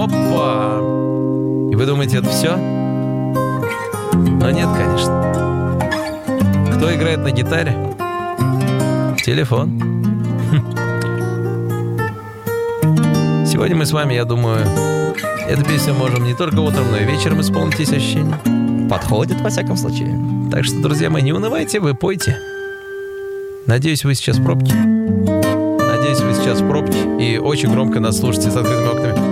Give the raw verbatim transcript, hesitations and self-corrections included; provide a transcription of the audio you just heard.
Опа! И вы думаете, это все? Но нет, конечно. Кто играет на гитаре? Телефон. Сегодня мы с вами, я думаю, эту песню можем не только утром, но и вечером исполнить эти ощущения. Подходит, во всяком случае. Так что, друзья мои, не унывайте, вы пойте. Надеюсь, вы сейчас в пробке. Надеюсь, вы сейчас в пробке и очень громко нас слушаете с открытыми окнами.